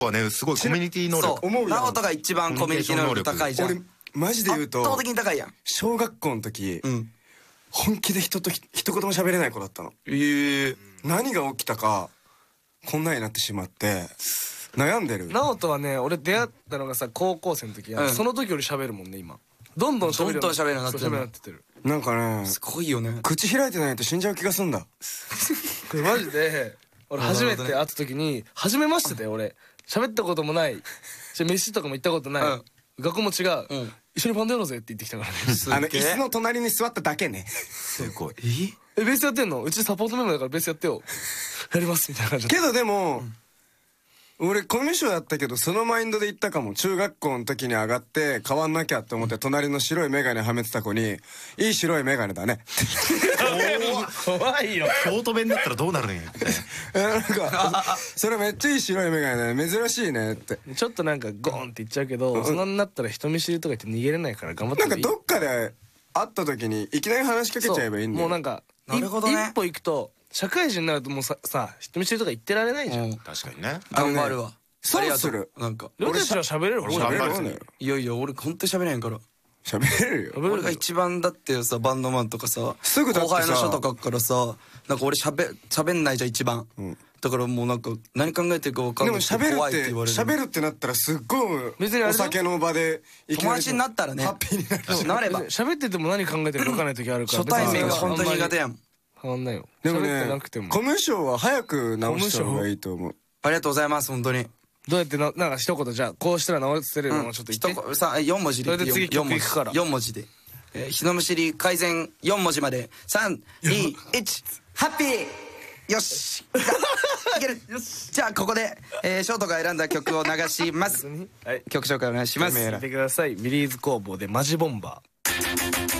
はね、すごいコミュニティ能力。 そう、直人が一番コミュニティ能力高いじゃん。 俺マジで言うと圧倒的に高いやん。 小学校の時、本気で人と一言も喋れない子だったの。何が起きたかこんなになってしまって悩んでる。 直人はね、俺出会ったのがさ高校生の時や、その時より喋るもんね今。どんどん喋るようになってる。 なんかね、 すごいよね。 口開いてないと死んじゃう気がすんだ。 マジで俺初めて会った時に初めましてで俺喋ったこともない、飯とかも行ったことない、学校も違う、一緒にバンドやろうぜって言ってきたからね。 椅子の隣に座っただけね。 すごい。 ベースやってんの？うちサポートメンバーだからベースやってよ。やりますみたいな感じ。 けどでも俺コミュ障だったけどそのマインドで言ったかも。中学校の時に上がって変わんなきゃって思って隣の白い眼鏡はめてた子に「いい白い眼鏡だね」 怖いよ。 京都弁だったらどうなるんや。 なんかそれめっちゃいい白い眼鏡だね、珍しいねって。 ちょっとなんかゴーンって言っちゃうけど、そんなになったら人見知りとか言って逃げれないから頑張ってもいい。 なんかどっかで会った時にいきなり話しかけちゃえばいいんだよ。 もうなんかなるほどね。 一歩行くと社会人になるともうさ人見知りとか言ってられないじゃん。 確かにね。 頑張るわ。 そうする。 なんか俺たちは喋れる。 俺喋れる。 いやいや、俺ほんと喋れへんから。 喋れるよ。 俺が一番だってさ、バンドマンとかさ、 すぐだってさ後輩の人とかからさ、なんか俺喋んないじゃん一番。だからもうなんか何考えてるか分かんでもない。 喋るってなったらすっごいお酒の場で友達になったらね、 ハッピーになる。 なれば。 喋ってても何考えてるか分かんない時あるから。 初対面が本当に苦手やん。 変わんないよ。 でも喋ってなねくても。 コミュ障は早く直した方がいいと思う。 ありがとうございます、本当に。 どうやってなんか一言じゃあこうしたら直せれるのをちょっと言って。 さあ4文字で。 それで次曲行くから 4文字で。人見知り改善4文字まで。3、2、1、ハッピー。よし。いける。じゃあここでショートが選んだ曲を流します。曲紹介お願いします。 聞いてください。ビリーズ工房でマジボンバー。